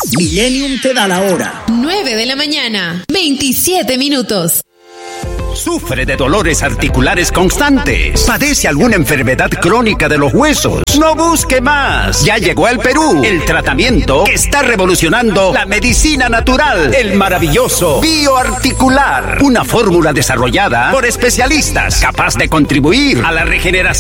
Millennium te da la hora. 9 de la mañana, 27 minutos. ¿Sufre de dolores articulares constantes? ¿Padece alguna enfermedad crónica de los huesos? No busque más. Ya llegó al Perú el tratamiento que está revolucionando la medicina natural. El maravilloso Bioarticular. Una fórmula desarrollada por especialistas capaz de contribuir a la regeneración